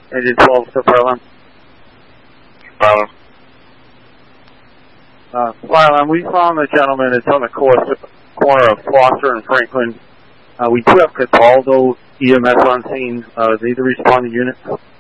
Engine 12, still fire alarm. Fire alarm. Fire alarm, we found the gentleman that's on the corner of Foster and Franklin. We do have Cataldo EMS on scene. They the responding unit.